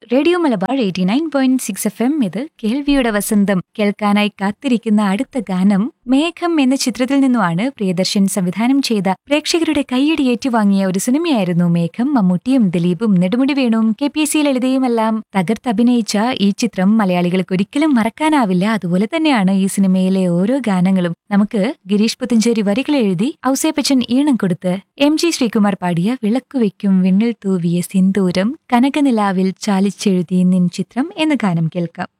Radio Malabar 89.6 FM. ഇത് കേൾവിയുടെ വസന്തം. കേൾക്കാനായി കാത്തിരിക്കുന്ന അടുത്ത ഗാനം മേഘം എന്ന ചിത്രത്തിൽ നിന്നുമാണ്. പ്രിയദർശൻ സംവിധാനം ചെയ്ത പ്രേക്ഷകരുടെ കൈയടി ഏറ്റുവാങ്ങിയ ഒരു സിനിമയായിരുന്നു മേഘം. മമ്മൂട്ടിയും ദിലീപും നെടുമുടി വേണുവും KPSC ലളിതയുമെല്ലാം തകർത്തഭിനയിച്ച ഈ ചിത്രം മലയാളികൾക്ക് ഒരിക്കലും മറക്കാനാവില്ല. അതുപോലെ തന്നെയാണ് ഈ സിനിമയിലെ ഓരോ ഗാനങ്ങളും. നമുക്ക് ഗിരീഷ് പുത്തഞ്ചേരി വരികൾ എഴുതി ഔസേപ്പച്ചൻ ഈണം കൊടുത്ത് MG ശ്രീകുമാർ പാടിയ വിളക്കുവെക്കും വിണ്ണിൽ തൂവിയ സിന്ദൂരം കനകനിലാവിൽ ചാലിച്ചെഴുതി നിൻ ചിത്രം എന്ന ഗാനം കേൾക്കാം.